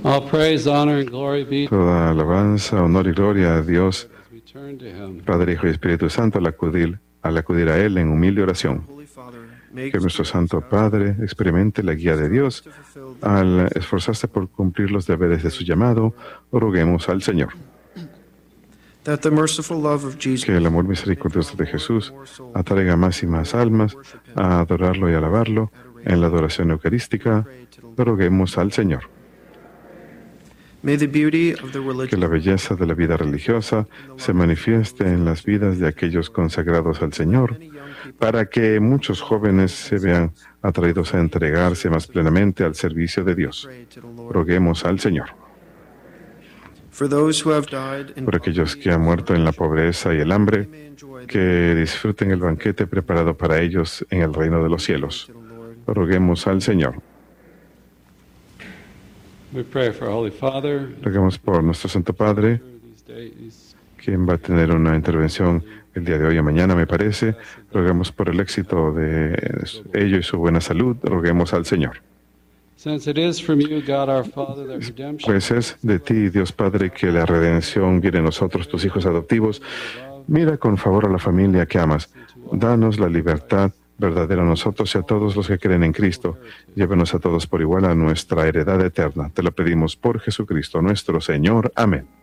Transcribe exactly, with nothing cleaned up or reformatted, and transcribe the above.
All praise, honor, and glory be to Toda alabanza, honor y gloria a Dios, as we turn to Him. Padre, Hijo y Espíritu Santo, al acudir, al acudir a Él en humilde oración. Que nuestro Santo Padre experimente la guía de Dios al esforzarse por cumplir los deberes de su llamado. Roguemos al Señor. Que el amor misericordioso de Jesús atraiga más y más almas a adorarlo y alabarlo en la adoración eucarística. Roguemos al Señor. Que la belleza de la vida religiosa se manifieste en las vidas de aquellos consagrados al Señor, para que muchos jóvenes se vean atraídos a entregarse más plenamente al servicio de Dios. Roguemos al Señor. Por aquellos que han muerto en la pobreza y el hambre, que disfruten el banquete preparado para ellos en el reino de los cielos. Roguemos al Señor. We pray for Holy Father, Roguemos por nuestro Santo Padre, these days. quien va a tener una intervención el día de hoy o mañana, me parece. Roguemos por el éxito de ello y su buena salud. Roguemos al Señor. Since it is from you, God our Father, that redemption Pues es de ti, Dios Padre, que la redención viene a nosotros, tus hijos adoptivos. Mira con favor a la familia que amas. Danos la libertad verdadera a nosotros y a todos los que creen en Cristo. Llévenos a todos por igual a nuestra heredad eterna. Te lo pedimos por Jesucristo nuestro Señor. Amén.